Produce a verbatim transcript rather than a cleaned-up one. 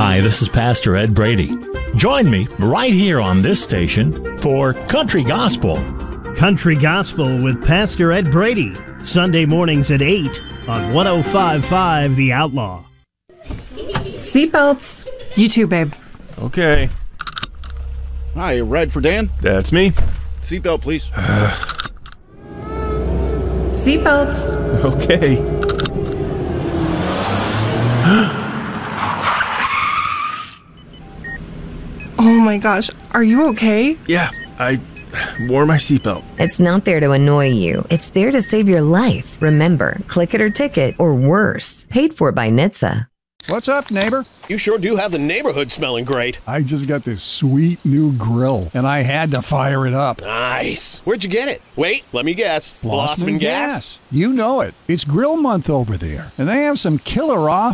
Hi, this is Pastor Ed Brady. Join me right here on this station for Country Gospel. Country Gospel with Pastor Ed Brady, Sunday mornings at eight on one oh five point five The Outlaw. Seatbelts. You too, babe. Okay. Hi, you ride for Dan? That's me. Seatbelt, please. Seatbelts. Okay. Oh my gosh, are you okay? Yeah, I wore my seatbelt. It's not there to annoy you. It's there to save your life. Remember, click it or ticket, or worse. Paid for by N H T S A. What's up, neighbor? You sure do have the neighborhood smelling great. I just got this sweet new grill, and I had to fire it up. Nice. Where'd you get it? Wait, let me guess. Blossman Gas? You know it. It's grill month over there, and they have some killer offers.